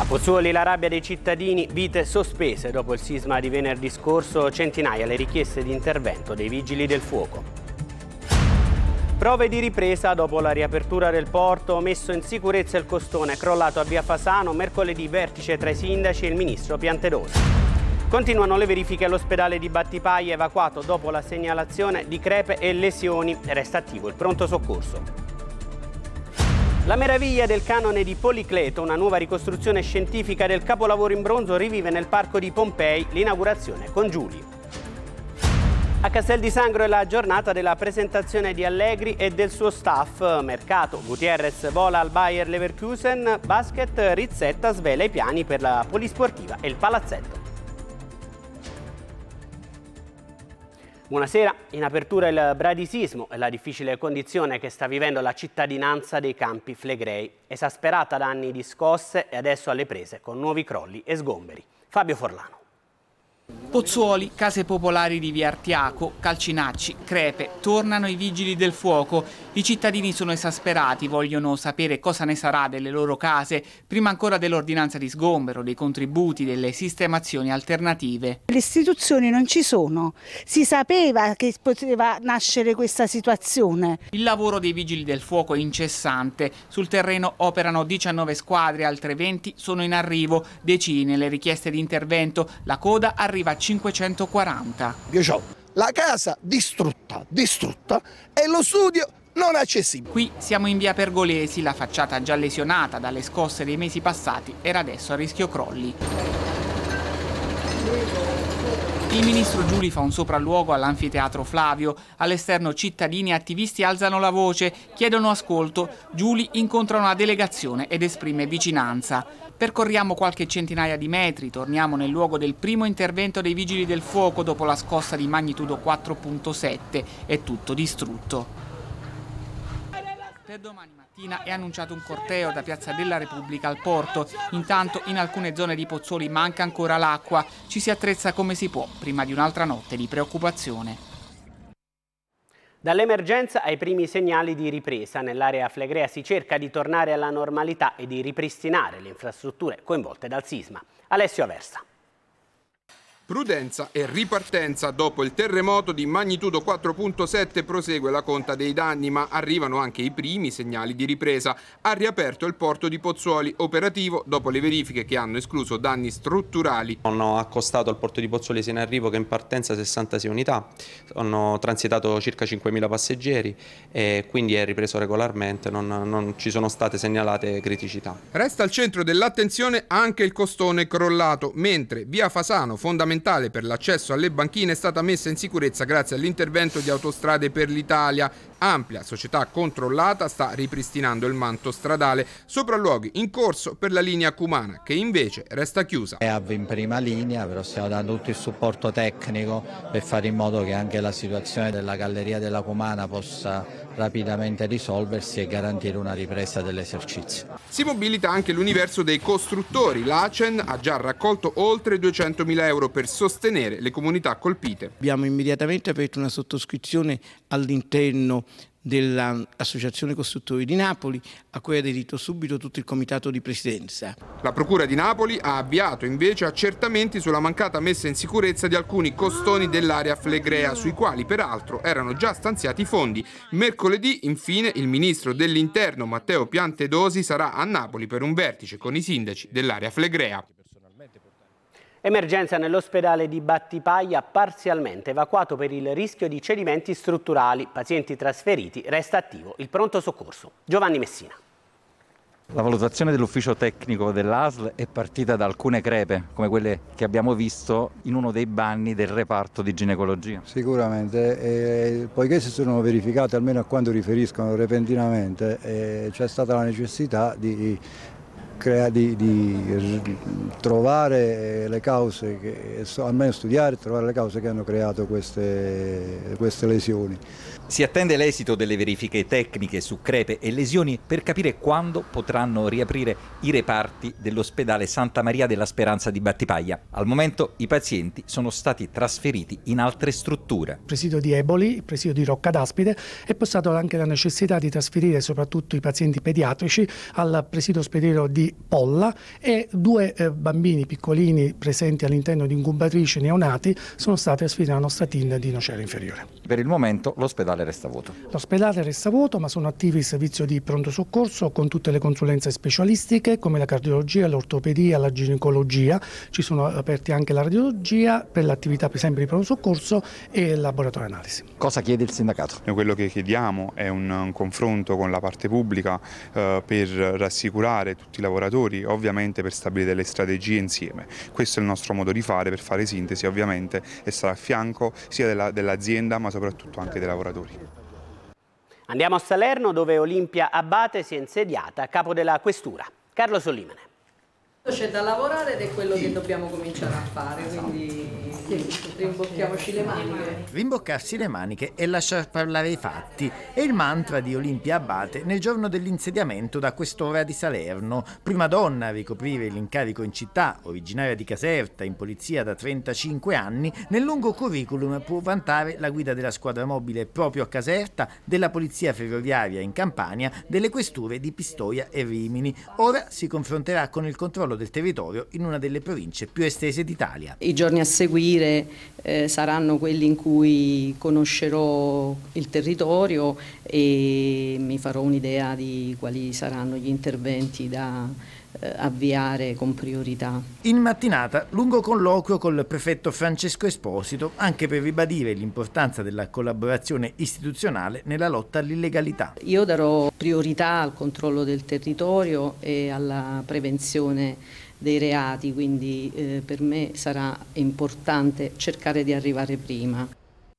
Pozzuoli, la rabbia dei cittadini, vite sospese dopo il sisma di venerdì scorso, centinaia le richieste di intervento dei vigili del fuoco. Prove di ripresa dopo la riapertura del porto, messo in sicurezza il costone crollato a Via Fasano, mercoledì vertice tra i sindaci e il ministro Piantedosi. Continuano le verifiche all'ospedale di Battipaglia, evacuato dopo la segnalazione di crepe e lesioni, resta attivo il pronto soccorso. La meraviglia del canone di Policleto, una nuova ricostruzione scientifica del capolavoro in bronzo, rivive nel parco di Pompei, l'inaugurazione con Giulio. A Castel di Sangro è la giornata della presentazione di Allegri e del suo staff. Mercato, Gutierrez vola al Bayer Leverkusen, basket, Rizzetta svela i piani per la polisportiva e il palazzetto. Buonasera, in apertura il bradisismo e la difficile condizione che sta vivendo la cittadinanza dei Campi Flegrei, esasperata da anni di scosse e adesso alle prese con nuovi crolli e sgomberi. Fabio Forlano. Pozzuoli, case popolari di Via Artiaco, Calcinacci, Crepe, tornano i vigili del fuoco. I cittadini sono esasperati, vogliono sapere cosa ne sarà delle loro case, prima ancora dell'ordinanza di sgombero, dei contributi, delle sistemazioni alternative. Le istituzioni non ci sono, si sapeva che poteva nascere questa situazione. Il lavoro dei vigili del fuoco è incessante, sul terreno operano 19 squadre, altre 20 sono in arrivo, decine le richieste di intervento, la coda arriva a 540. Io ho la casa distrutta e lo studio non accessibile. Qui siamo in via Pergolesi, la facciata già lesionata dalle scosse dei mesi passati era adesso a rischio crolli. Il ministro Giuli fa un sopralluogo all'anfiteatro Flavio. All'esterno cittadini e attivisti alzano la voce, chiedono ascolto. Giuli incontra una delegazione ed esprime vicinanza. Percorriamo qualche centinaia di metri, torniamo nel luogo del primo intervento dei vigili del fuoco dopo la scossa di magnitudo 4.7. È tutto distrutto. Per domani mattina è annunciato un corteo da Piazza della Repubblica al porto. Intanto in alcune zone di Pozzuoli manca ancora l'acqua. Ci si attrezza come si può, prima di un'altra notte di preoccupazione. Dall'emergenza ai primi segnali di ripresa, nell'area flegrea si cerca di tornare alla normalità e di ripristinare le infrastrutture coinvolte dal sisma. Alessio Aversa. Prudenza e ripartenza. Dopo il terremoto di magnitudo 4.7 prosegue la conta dei danni, ma arrivano anche i primi segnali di ripresa. Ha riaperto il porto di Pozzuoli, operativo dopo le verifiche che hanno escluso danni strutturali. Hanno accostato al porto di Pozzuoli sia in arrivo che in partenza 66 unità, hanno transitato circa 5.000 passeggeri e quindi è ripreso regolarmente, non ci sono state segnalate criticità. Resta al centro dell'attenzione anche il costone crollato, mentre via Fasano, fondamentale per l'accesso alle banchine, è stata messa in sicurezza grazie all'intervento di Autostrade per l'Italia. Amplia società controllata sta ripristinando il manto stradale, sopralluoghi in corso per la linea Cumana, che invece resta chiusa. È in prima linea, però stiamo dando tutto il supporto tecnico per fare in modo che anche la situazione della galleria della Cumana possa rapidamente risolversi e garantire una ripresa dell'esercizio. Si mobilita anche l'universo dei costruttori. L'Acen ha già raccolto oltre 200.000 euro per sostenere le comunità colpite. Abbiamo immediatamente aperto una sottoscrizione all'interno dell'Associazione Costruttori di Napoli, a cui ha aderito subito tutto il comitato di presidenza. La Procura di Napoli ha avviato invece accertamenti sulla mancata messa in sicurezza di alcuni costoni dell'area flegrea, sui quali peraltro erano già stanziati fondi. Mercoledì, infine, il ministro dell'Interno Matteo Piantedosi sarà a Napoli per un vertice con i sindaci dell'area flegrea. Emergenza nell'ospedale di Battipaglia, parzialmente evacuato per il rischio di cedimenti strutturali. Pazienti trasferiti, resta attivo il pronto soccorso. Giovanni Messina. La valutazione dell'ufficio tecnico dell'ASL è partita da alcune crepe, come quelle che abbiamo visto in uno dei bagni del reparto di ginecologia. Sicuramente, poiché si sono verificate, almeno a quanto riferiscono repentinamente, c'è stata la necessità di trovare le cause, almeno studiare e trovare le cause che hanno creato queste lesioni. Si attende l'esito delle verifiche tecniche su crepe e lesioni per capire quando potranno riaprire i reparti dell'ospedale Santa Maria della Speranza di Battipaglia. Al momento i pazienti sono stati trasferiti in altre strutture. Il presidio di Eboli, il presidio di Rocca d'Aspide, è passato anche la necessità di trasferire soprattutto i pazienti pediatrici al presidio ospedaliero di di Polla e 2 bambini piccolini presenti all'interno di incubatrici neonati sono stati asfatti nella nostra TIN di Nocera Inferiore. Per il momento l'ospedale resta vuoto. L'ospedale resta vuoto, ma sono attivi il servizio di pronto soccorso con tutte le consulenze specialistiche come la cardiologia, l'ortopedia, la ginecologia. Ci sono aperti anche la radiologia per l'attività per esempio di pronto soccorso e il laboratorio analisi. Cosa chiede il sindacato? Noi quello che chiediamo è un confronto con la parte pubblica per rassicurare tutti i lavoratori, ovviamente per stabilire delle strategie insieme. Questo è il nostro modo di fare per fare sintesi, ovviamente, e stare a fianco sia dell'azienda ma soprattutto anche dei lavoratori. Andiamo a Salerno, dove Olimpia Abate si è insediata a capo della questura. Carlo Sollimene. C'è da lavorare ed è quello che dobbiamo cominciare a fare, quindi rimbocchiamoci le maniche. Rimboccarsi le maniche e lasciar parlare i fatti è il mantra di Olimpia Abate nel giorno dell'insediamento da quest'ora di Salerno. Prima donna a ricoprire l'incarico in città, originaria di Caserta, in polizia da 35 anni, nel lungo curriculum può vantare la guida della squadra mobile proprio a Caserta, della polizia ferroviaria in Campania, delle questure di Pistoia e Rimini. Ora si confronterà con il controllo del territorio in una delle province più estese d'Italia. I giorni a seguire saranno quelli in cui conoscerò il territorio e mi farò un'idea di quali saranno gli interventi da avviare con priorità. In mattinata, lungo colloquio col prefetto Francesco Esposito, anche per ribadire l'importanza della collaborazione istituzionale nella lotta all'illegalità. Io darò priorità al controllo del territorio e alla prevenzione dei reati, quindi per me sarà importante cercare di arrivare prima.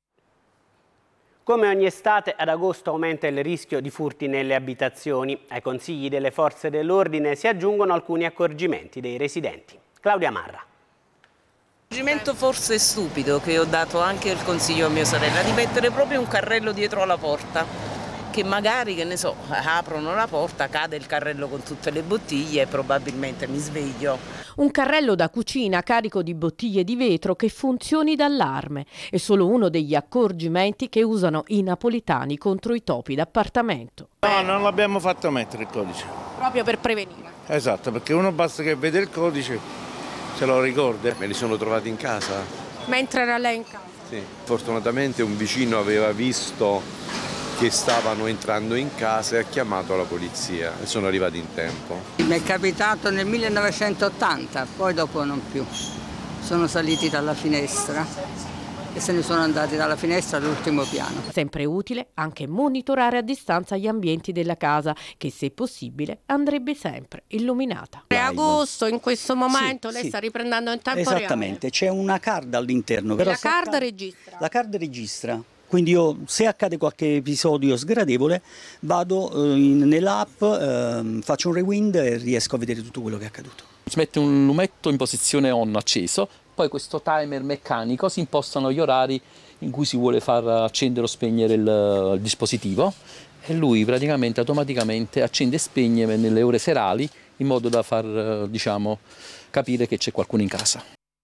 Come ogni estate, ad agosto aumenta il rischio di furti nelle abitazioni. Ai consigli delle forze dell'ordine si aggiungono alcuni accorgimenti dei residenti. Claudia Marra. Accorgimento forse stupido che ho dato anche il consiglio a mia sorella di mettere proprio un carrello dietro alla porta, che magari, che ne so, aprono la porta, cade il carrello con tutte le bottiglie e probabilmente mi sveglio. Un carrello da cucina carico di bottiglie di vetro che funzioni d'allarme è solo uno degli accorgimenti che usano i napoletani contro i topi d'appartamento. No, non l'abbiamo fatto mettere il codice. Proprio per prevenire. Esatto, perché uno basta che vede il codice, se lo ricorda. Me li sono trovati in casa. Mentre era lei in casa? Sì. Fortunatamente un vicino aveva visto che stavano entrando in casa e ha chiamato la polizia e sono arrivati in tempo. Mi è capitato nel 1980, poi dopo non più. Sono saliti dalla finestra e se ne sono andati dalla finestra all'ultimo piano. Sempre utile anche monitorare a distanza gli ambienti della casa, che se possibile andrebbe sempre illuminata. È agosto, in questo momento lei sta riprendendo in tempo reale. Esattamente, c'è una card all'interno. La card registra. La card registra. Quindi io, se accade qualche episodio sgradevole, vado nell'app, faccio un rewind e riesco a vedere tutto quello che è accaduto. Si mette un lumetto in posizione on acceso, poi questo timer meccanico si impostano gli orari in cui si vuole far accendere o spegnere il dispositivo e lui praticamente automaticamente accende e spegne nelle ore serali in modo da far capire che c'è qualcuno in casa.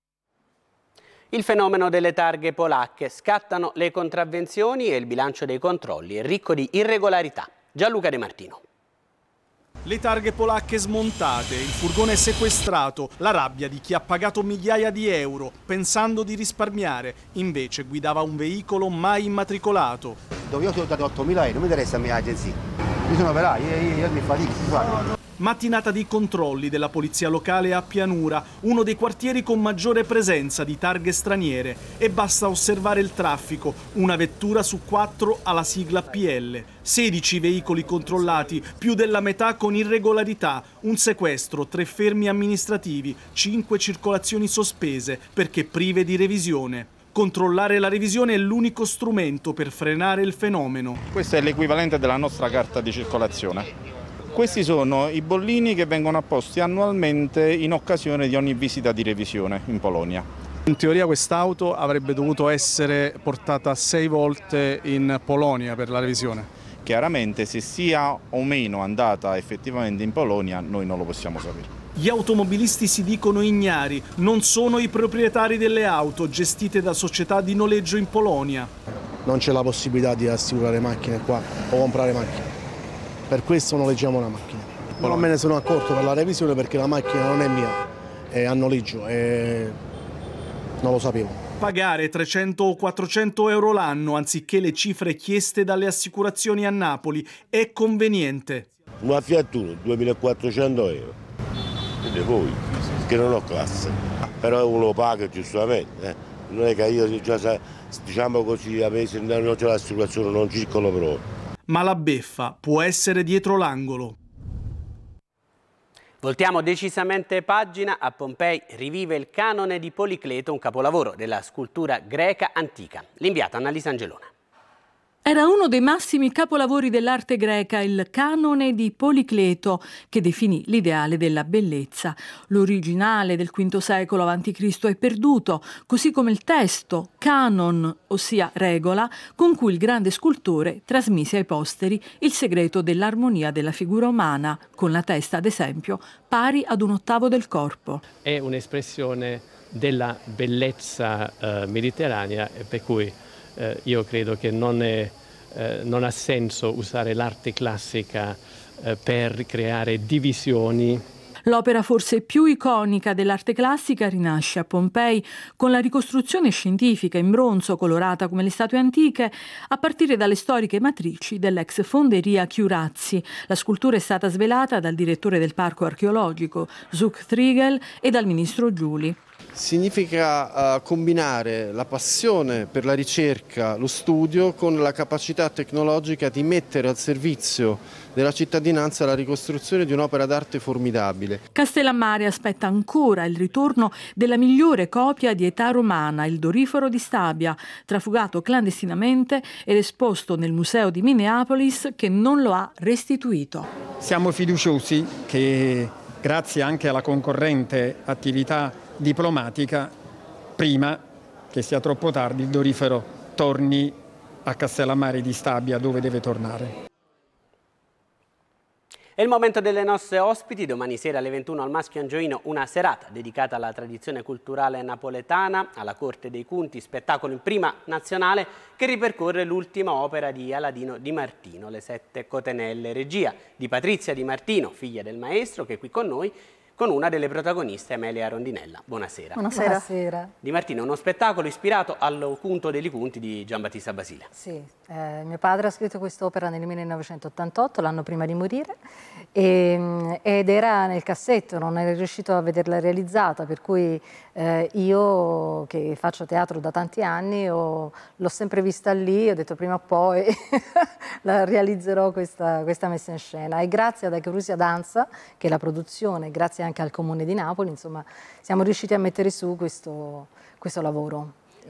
Il fenomeno delle targhe polacche, scattano le contravvenzioni e il bilancio dei controlli è ricco di irregolarità. Gianluca De Martino. Le targhe polacche smontate, il furgone sequestrato, la rabbia di chi ha pagato migliaia di euro pensando di risparmiare, invece guidava un veicolo mai immatricolato. Dove io ho dato 8.000 euro, non mi interessa la mia agenzia. Io sono operaio, io mi fatico, si fa. Mattinata di controlli della polizia locale a Pianura, uno dei quartieri con maggiore presenza di targhe straniere, e basta osservare il traffico, una vettura su 4 alla sigla PL, 16 veicoli controllati, più della metà con irregolarità, un sequestro, 3 fermi amministrativi, 5 circolazioni sospese perché prive di revisione. Controllare la revisione è l'unico strumento per frenare il fenomeno. Questo è l'equivalente della nostra carta di circolazione. Questi sono i bollini che vengono apposti annualmente in occasione di ogni visita di revisione in Polonia. In teoria quest'auto avrebbe dovuto essere portata 6 volte in Polonia per la revisione. Chiaramente se sia o meno andata effettivamente in Polonia noi non lo possiamo sapere. Gli automobilisti si dicono ignari, non sono i proprietari delle auto gestite da società di noleggio in Polonia. Non c'è la possibilità di assicurare macchine qua o comprare macchine. Per questo noleggiamo una macchina. Non me ne sono accorto per la revisione perché la macchina non è mia, è a noleggio e non lo sapevo. Pagare 300 o 400 euro l'anno anziché le cifre chieste dalle assicurazioni a Napoli è conveniente. Una Fiat Uno, 2400 euro. E poi, che non ho classe. Però uno lo paga giustamente. Non è che io già, diciamo così, non c'è l'assicurazione, non circolo proprio. Ma la beffa può essere dietro l'angolo. Voltiamo decisamente pagina. A Pompei rivive il canone di Policleto, un capolavoro della scultura greca antica. L'inviata Annalisa Angelone. Era uno dei massimi capolavori dell'arte greca, il canone di Policleto, che definì l'ideale della bellezza. L'originale del V secolo a.C. è perduto, così come il testo, canon, ossia regola, con cui il grande scultore trasmise ai posteri il segreto dell'armonia della figura umana, con la testa, ad esempio, pari ad un ottavo del corpo. È un'espressione della bellezza mediterranea, per cui io credo che non ha senso usare l'arte classica per creare divisioni. L'opera forse più iconica dell'arte classica rinasce a Pompei con la ricostruzione scientifica in bronzo colorata come le statue antiche a partire dalle storiche matrici dell'ex fonderia Chiurazzi. La scultura è stata svelata dal direttore del parco archeologico Zuck Trigel e dal ministro Giuli. Significa combinare la passione per la ricerca, lo studio, con la capacità tecnologica di mettere al servizio della cittadinanza la ricostruzione di un'opera d'arte formidabile. Castellammare aspetta ancora il ritorno della migliore copia di età romana, il Doriforo di Stabia, trafugato clandestinamente ed esposto nel museo di Minneapolis, che non lo ha restituito. Siamo fiduciosi che, grazie anche alla concorrente attività diplomatica, prima che sia troppo tardi il Dorifero torni a Castellammare di Stabia, dove deve tornare. È il momento delle nostre ospiti. Domani sera alle 21 al Maschio Angioino una serata dedicata alla tradizione culturale napoletana, alla Corte dei Cunti, spettacolo in prima nazionale che ripercorre l'ultima opera di Aladino Di Martino, Le Sette Cotenelle, regia di Patrizia Di Martino, figlia del maestro, che è qui con noi, con una delle protagoniste, Amelia Rondinella. Buonasera. Buonasera. Di Martino, uno spettacolo ispirato allo Cunto degli Cunti di Giambattista Basile. Sì, mio padre ha scritto quest'opera nel 1988, l'anno prima di morire, ed era nel cassetto, non ero riuscito a vederla realizzata, per cui io, che faccio teatro da tanti anni, l'ho sempre vista lì, ho detto prima o poi la realizzerò questa messa in scena. E grazie ad Acherusia Danza, che è la produzione, grazie anche al Comune di Napoli, insomma, siamo riusciti a mettere su questo lavoro.